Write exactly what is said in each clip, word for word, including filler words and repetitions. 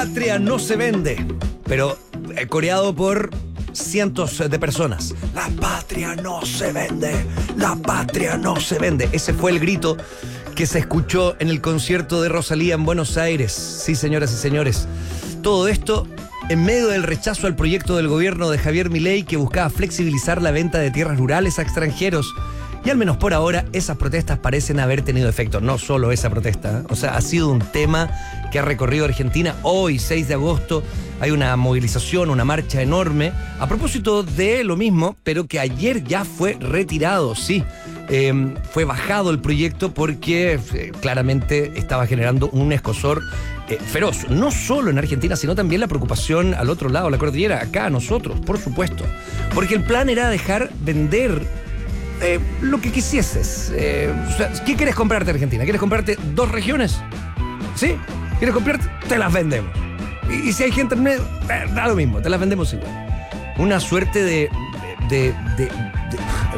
Patria no se vende, pero eh, coreado por cientos de personas. La patria no se vende, la patria no se vende. Ese fue el grito que se escuchó en el concierto de Rosalía en Buenos Aires. Sí, señoras y señores. Todo esto en medio del rechazo al proyecto del gobierno de Javier Milei, que buscaba flexibilizar la venta de tierras rurales a extranjeros. Y al menos por ahora, esas protestas parecen haber tenido efecto. No solo esa protesta, ¿eh? O sea, ha sido un tema que ha recorrido Argentina. Hoy, seis de agosto, hay una movilización, una marcha enorme, a propósito de lo mismo, pero que ayer ya fue retirado, sí. Eh, fue bajado el proyecto porque eh, claramente estaba generando un escozor eh, feroz. No solo en Argentina, sino también la preocupación al otro lado, la cordillera, acá, nosotros, por supuesto. Porque el plan era dejar vender Eh, lo que quisieses. Eh, o sea, ¿qué quieres comprarte, Argentina? ¿Quieres comprarte dos regiones? ¿Sí? ¿Quieres comprarte? Te las vendemos. Y, y si hay gente en medio, eh, da lo mismo, te las vendemos igual. Una suerte de de, de, de,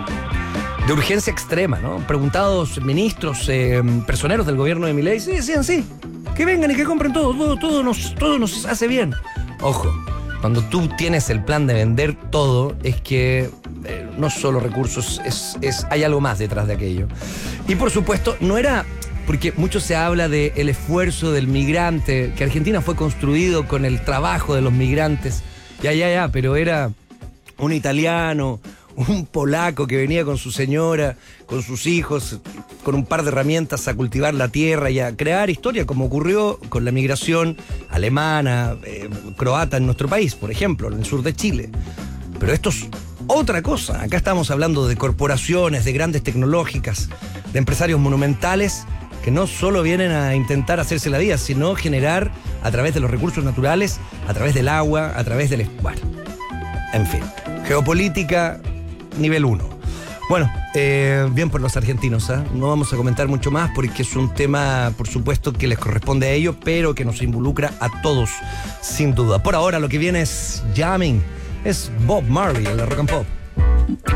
de urgencia extrema, ¿no? Preguntados ministros, eh, personeros del gobierno de Milei, sí, decían sí, que vengan y que compren todo, todo, todo nos, todo nos hace bien. Ojo, cuando tú tienes el plan de vender todo, es que eh, no solo recursos, es, es, hay algo más detrás de aquello. Y por supuesto, no era, porque mucho se habla del esfuerzo del migrante, que Argentina fue construido con el trabajo de los migrantes, ya, ya, ya, pero era un italiano, un polaco que venía con su señora, con sus hijos, con un par de herramientas a cultivar la tierra y a crear historia, como ocurrió con la migración alemana, eh, croata en nuestro país, por ejemplo, en el sur de Chile. Pero esto es otra cosa. Acá estamos hablando de corporaciones, de grandes tecnológicas, de empresarios monumentales que no solo vienen a intentar hacerse la vida, sino generar a través de los recursos naturales, a través del agua, a través del... Bueno, en fin, geopolítica nivel uno. Bueno, eh, bien por los argentinos, ¿eh? No vamos a comentar mucho más porque es un tema, por supuesto, que les corresponde a ellos, pero que nos involucra a todos, sin duda. Por ahora lo que viene es Jamming, es Bob Marley en la Rock and Pop.